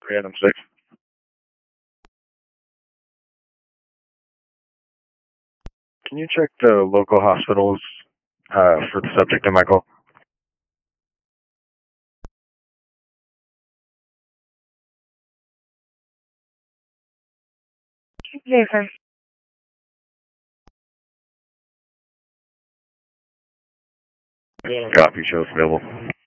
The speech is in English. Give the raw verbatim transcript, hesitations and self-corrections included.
Adam six. Can you check the local hospitals uh, for the subject of my call? Jason. Copy, show available.